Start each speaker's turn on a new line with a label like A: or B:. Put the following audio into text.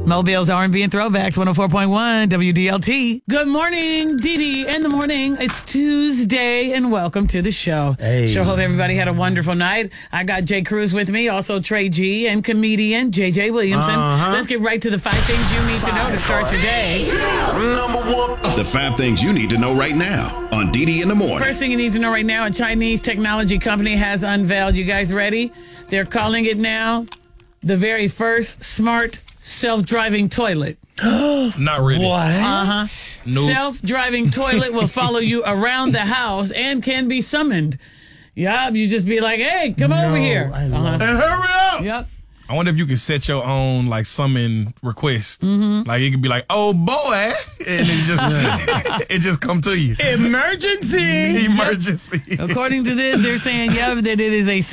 A: Mobile's R&B and Throwbacks, 104.1 WDLT. Good morning, Dee in the morning. It's Tuesday, and welcome to the show.
B: Hey.
A: Sure hope everybody had a wonderful night. I got Jay Cruz with me, also Trey G, and comedian JJ Williamson. Let's get right to the 5 things you need to know to start your day.
C: The 5 things you need to know right now on Dee in the morning.
A: First thing you need to know right now, a Chinese technology company has unveiled, you guys ready? They're calling it now the very first smart self-driving toilet.
D: Not really.
A: Nope.
D: Nope.
A: Self-driving toilet will follow you around the house and can be summoned. Yup, you just be like, hey, come over here.
B: And
C: hurry up!
A: Yep.
D: I wonder if you can set your own like summon request. Like it could be like, "Oh boy," and it just come to you.
A: Emergency.
D: Emergency.
A: According to this, they're saying, that it is a